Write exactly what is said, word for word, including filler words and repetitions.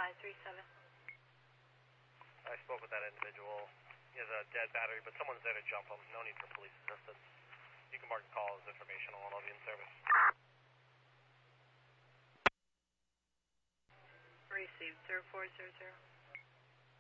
five three seven. I spoke with that individual. He has a dead battery, but someone's there to jump him. No need for police assistance. You can mark the call as informational and I'll be in service. Received, zero four zero zero.